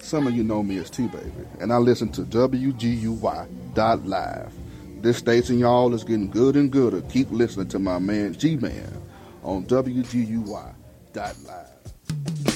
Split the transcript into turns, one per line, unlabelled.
Some of you know me as T-Baby, and I listen to WGUY.live. This station, y'all, is getting good and gooder. Keep listening to my man G-Man on WGUY.live.